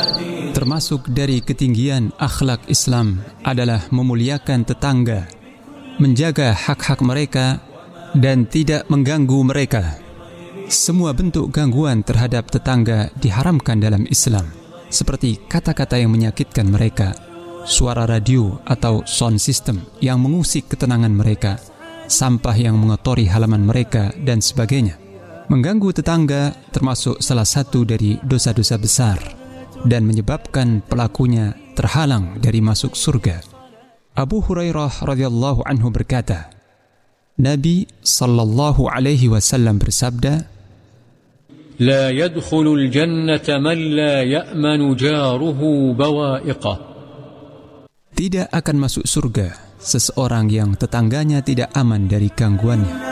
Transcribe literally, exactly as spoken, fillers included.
Termasuk dari ketinggian akhlak Islam adalah memuliakan tetangga, menjaga hak-hak mereka, dan tidak mengganggu mereka. Semua bentuk gangguan terhadap tetangga diharamkan dalam Islam, seperti kata-kata yang menyakitkan mereka, suara radio atau sound system yang mengusik ketenangan mereka, sampah yang mengotori halaman mereka, dan sebagainya. Mengganggu tetangga termasuk salah satu dari dosa-dosa besar dan menyebabkan pelakunya terhalang dari masuk surga. Abu Hurairah radhiyallahu anhu berkata, Nabi sallallahu alaihi wasallam bersabda, "La yadkhulul jannata man la ya'manu jaruhu bawa'iqah." Tidak akan masuk surga seseorang yang tetangganya tidak aman dari gangguannya.